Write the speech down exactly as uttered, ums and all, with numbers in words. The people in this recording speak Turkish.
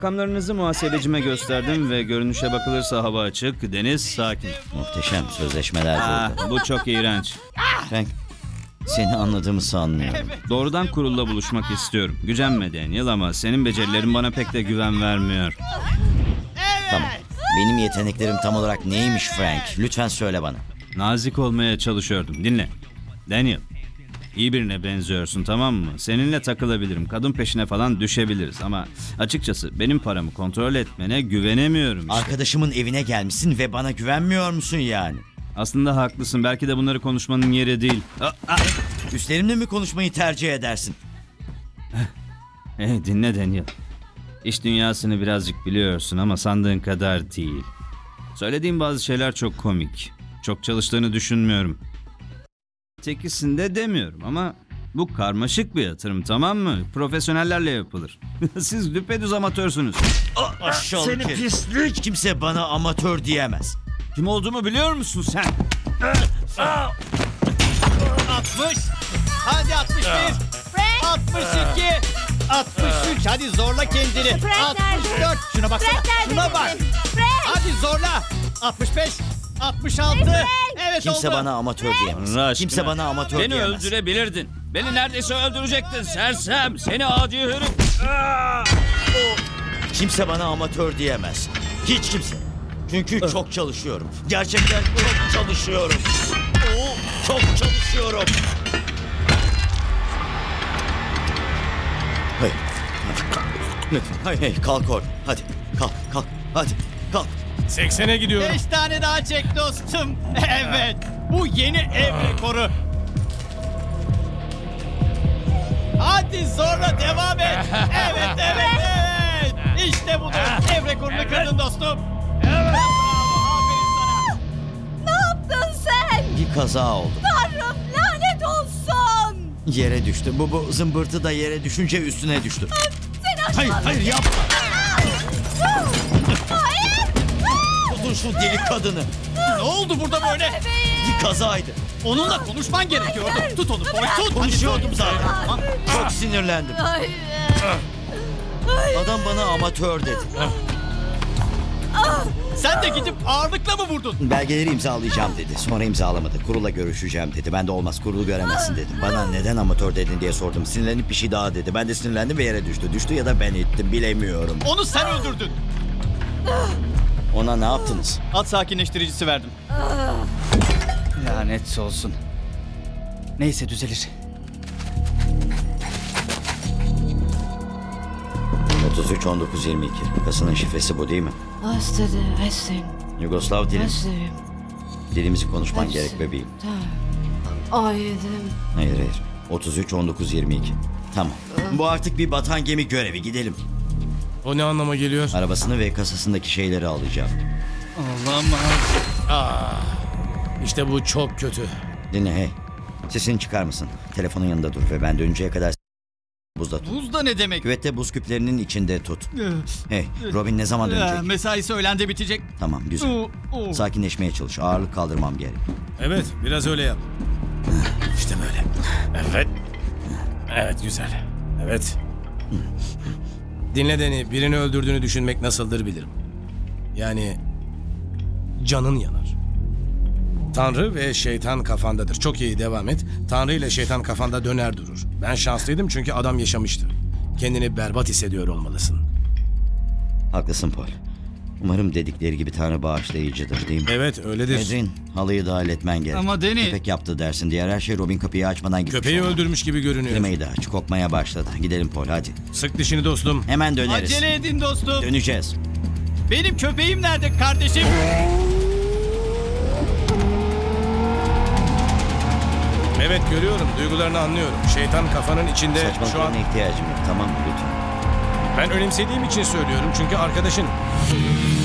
Rakamlarınızı muhasebecime gösterdim ve görünüşe bakılırsa hava açık, deniz sakin. Muhteşem sözleşmeler Aa, burada. bu çok iğrenç. Frank, seni anladığımı sanmıyorum. Doğrudan kurulla buluşmak istiyorum. Gücenme Daniel ama senin becerilerin bana pek de güven vermiyor. Tamam. Benim yeteneklerim tam olarak neymiş Frank? Lütfen söyle bana. Nazik olmaya çalışıyordum. Dinle. Daniel, iyi birine benziyorsun, tamam mı? Seninle takılabilirim. Kadın peşine falan düşebiliriz ama açıkçası benim paramı kontrol etmene güvenemiyorum işte. Arkadaşımın evine gelmişsin ve bana güvenmiyor musun yani? Aslında haklısın. Belki de bunları konuşmanın yeri değil. Aa, aa. Üstlerimle mi konuşmayı tercih edersin? Hey, dinle Daniel. İş dünyasını birazcık biliyorsun ama sandığın kadar değil. Söylediğim bazı şeyler çok komik. Çok çalıştığını düşünmüyorum. Tekisinde demiyorum ama bu karmaşık bir yatırım, tamam mı? Profesyonellerle yapılır. Siz düpedüz amatörsünüz. Aşağılık Seni pislik! Hiç kimse bana amatör diyemez. Kim olduğumu biliyor musun sen? altmış. Hadi altmış bir. altmış iki. altmış üç. Hadi zorla kendini. Frank altmış dört. Şuna baksana. Frank nerede Şuna bak. bizim? Frank! Hadi zorla. altmış beş. altmış altı. Evet Kimse oldu. bana amatör diyemez. Allah Kimse aşkına. bana amatör Beni diyemez. öldürebilirdin. Beni neredeyse öldürecektin sersem. Seni adi herif. Aa! Kimse bana amatör diyemez. Hiç kimse. Çünkü çok çalışıyorum. Gerçekten çok çalışıyorum. Oo, çok çalışıyorum. Hayır. Lütfen. Hayır, hayır. Kalk oradan. Hadi. Kalk, kalk. Hadi. Kalk. seksene gidiyorum. Beş tane daha çek dostum. Evet. Bu yeni ev rekoru. Hadi zorla devam et. Evet, evet, evet. İşte budur. Ev rekorunu kırdın dostum. Evet. Bravo. Aferin sana. Ne yaptın sen? Bir kaza oldu. Tanrım lanet olsun. Yere düştü. Bu, bu zımbırtı da yere düşünce üstüne düştü. Seni aşağılık. Hayır, hayır yapma. Hayır. Tutun şu deli kadını. Ne oldu burada böyle? Bebeğim. Bir kazaydı. Onunla konuşman gerekiyordu. Tut onu. Boy tut. Konuşuyordum zaten. Çok sinirlendim. Hayır. Adam bana amatör dedi. Sen de gidip ağırlıkla mı vurdun? Belgeleri imzalayacağım dedi. Sonra imzalamadı. Kurulla görüşeceğim dedi. Ben de olmaz, kurulu göremezsin dedim. Bana neden amatör dedin diye sordum. Sinirlenip bir şey daha dedi. Ben de sinirlendim ve yere düştü. Düştü ya da ben ittim, bilemiyorum. Onu sen öldürdün. Ona ne yaptınız? At sakinleştiricisi verdim. Lanet olsun. Neyse düzelir. otuz üç on dokuz yirmi iki. Kasanın şifresi bu değil mi? Hastede esim. Yugoslav dili. Esim. Dilimizi konuşman gerek bebeğim. Aydım. Hayır hayır. otuz üç on dokuz yirmi iki. Tamam. Bu artık bir batan gemi görevi. Gidelim. O ne anlama geliyor? Arabasını ve kasasındaki şeyleri alacağım. Olamaz. İşte bu çok kötü. Dinle hey. Sesini çıkar mısın? Telefonun yanında dur ve ben dönünceye kadar buzda tut. Buzda ne demek? Küvette buz küplerinin içinde tut. Hey, Robin ne zaman Ee, dönecek? Mesaisi öğlende bitecek. Tamam, güzel. Oo, oo. Sakinleşmeye çalış. Ağırlık kaldırmam gerek. Evet, biraz öyle yap. İşte böyle. Evet. Evet, güzel. Evet. Dinle Deni, birini öldürdüğünü düşünmek nasıldır bilirim. Yani canın yanar. Tanrı ve şeytan kafandadır. Çok iyi, devam et. Tanrı ile şeytan kafanda döner durur. Ben şanslıydım çünkü adam yaşamıştı. Kendini berbat hissediyor olmalısın. Haklısın Paul. Umarım dedikleri gibi Tanrı bağışlayıcıdır değil mi? Evet, öyledir. Edrin, halıyı dahil etmen gerek. Ama Deni- Köpek yaptı dersin. Diğer her şey Robin kapıyı açmadan gitmiş. Köpeği olmalı. öldürmüş gibi görünüyor. Klimayı da aç. Kokmaya başladı. Gidelim Paul hadi. Sık dişini dostum. Hemen döneriz. Acele edin dostum. Döneceğiz. Benim köpeğim nerede kardeşim? Evet, görüyorum. Duygularını anlıyorum. Şeytan kafanın içinde şu an... Saçmalıklarına ihtiyacım yok. Tamam mı lütfen? Ben önemsediğim için söylüyorum çünkü arkadaşın.